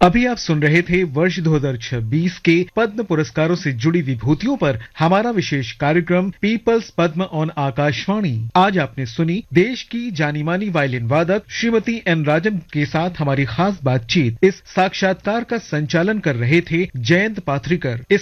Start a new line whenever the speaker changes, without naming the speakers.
अभी आप सुन रहे थे वर्ष 2026 के पद्म पुरस्कारों से जुड़ी विभूतियों पर हमारा विशेष कार्यक्रम पीपल्स पद्म ऑन आकाशवाणी। आज आपने सुनी देश की जानी मानी वायलिन वादक श्रीमती एन राजम के साथ हमारी खास बातचीत। इस साक्षात्कार का संचालन कर रहे थे जयंत पाथरीकर।